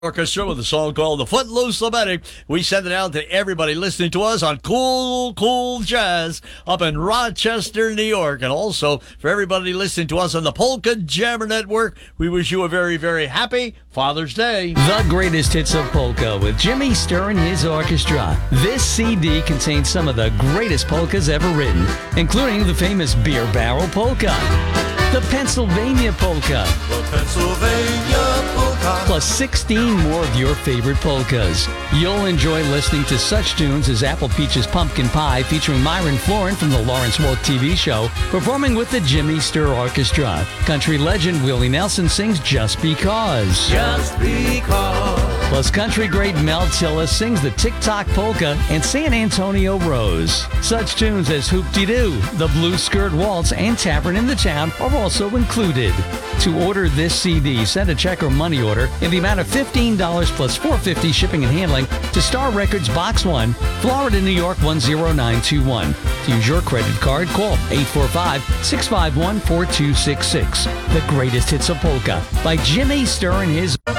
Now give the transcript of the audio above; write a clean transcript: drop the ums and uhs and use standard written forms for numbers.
Orchestra with a song called The Footloose Lamenting. We send it out to everybody listening to us on Cool Jazz up in Rochester, New York. And also for everybody listening to us on the Polka Jammer Network, we wish you a very, very happy Father's Day. The greatest hits of polka with Jimmy Sturr and his orchestra. This CD contains some of the greatest polkas ever written, including the famous Beer Barrel Polka, the Pennsylvania Polka, plus 16 more of your favorite polkas. You'll enjoy listening to such tunes as Apple Peach's Pumpkin Pie featuring Myron Florin from the Lawrence Welk TV show, performing with the Jimmy Sturr Orchestra. Country legend Willie Nelson sings Just Because. Just because. Plus country great Mel Tillis sings the Tick-Tock Polka and San Antonio Rose. Such tunes as Hoop-Dee-Doo, the Blue Skirt Waltz, and Tavern in the Town are also included. To order this CD, send a check or money order in the amount of $15 plus $4.50 shipping and handling to Star Records Box 1, Florida, New York 10921. To use your credit card, call 845-651-4266. The greatest hits of polka by Jimmy Sturr and his